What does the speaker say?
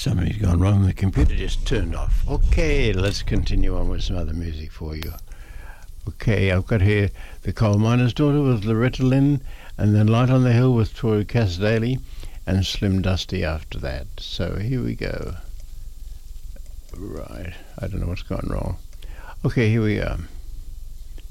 Something's gone wrong. The computer just turned off. Okay, let's continue on with some other music for you. Okay, I've got here The Coal Miner's Daughter with Loretta Lynn, and then Light on the Hill with Troy Cassadaly, and Slim Dusty after that. So here we go. Right, I don't know what's gone wrong. Okay, here we go.